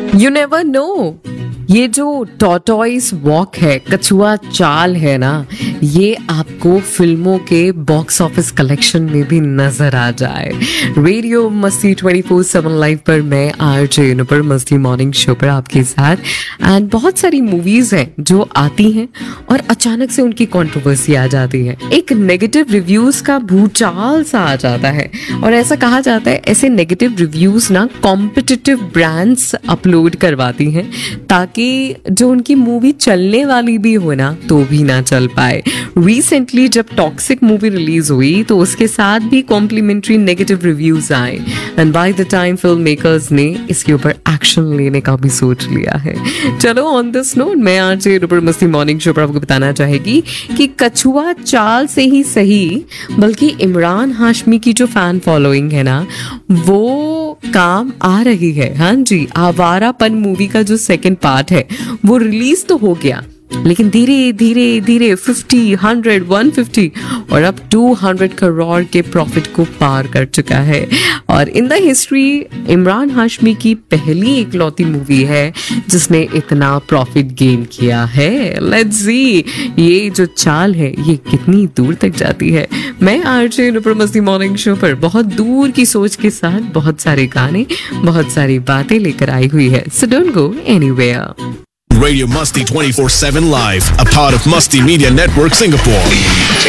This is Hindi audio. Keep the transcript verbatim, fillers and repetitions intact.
यू नेवर नो, ये जो टॉर्टोइस वॉक है, कछुआ चाल है ना, ये आपको फिल्मों के बॉक्स ऑफिस कलेक्शन में भी नजर आ जाए। रेडियो मस्ती ट्वेंटी फोर सेवन लाइव पर मैं आरजे नुपुर मस्ती मॉर्निंग शो पर आपके साथ। एंड बहुत सारी मूवीज हैं जो आती हैं और अचानक से उनकी कंट्रोवर्सी आ जाती है, एक नेगेटिव रिव्यूज का भूचाल सा आ जाता है। और ऐसा कहा जाता है ऐसे नेगेटिव रिव्यूज ना कॉम्पिटिटिव ब्रांड्स अपलोड करवाती हैं ताकि जो उनकी मूवी चलने वाली भी हो ना तो भी ना चल पाए। रिसेंटली जब टॉक्सिक मूवी रिलीज हुई तो उसके साथ भी कॉम्प्लीमेंट्री नेगेटिव रिव्यूज आए and by the time film makers ने इसके ऊपर एक्शन लेने का भी सोच लिया है। चलो ऑन दिस नोट मैं आज नुपुर मस्ती मॉर्निंग शो पर आपको बताना चाहेगी कि कछुआ चाल से ही सही बल्कि इमरान हाशमी की जो फैन फॉलोइंग है ना वो काम आ रही है। हाँ जी, आवारापन मूवी का जो सेकंड पार्ट है वो रिलीज तो हो गया, लेकिन धीरे धीरे धीरे फिफ्टी, हंड्रेड, वन फिफ्टी और अब टू हंड्रेड करोड़ के प्रॉफिट को पार कर चुका है। और in the history Imran Hashmi की पहली इकलौती मूवी है जिसने इतना प्रॉफिट गेन किया है। लेट्स सी ये जो चाल है ये कितनी दूर तक जाती है। मैं आरजे नुपुर मस्ती मॉर्निंग शो पर बहुत दूर की सोच के साथ बहुत सारे गाने, बहुत सारी बातें लेकर आई हुई है। So don't go anywhere. Radio Musty twenty four seven Live, a part of Musty Media Network Singapore.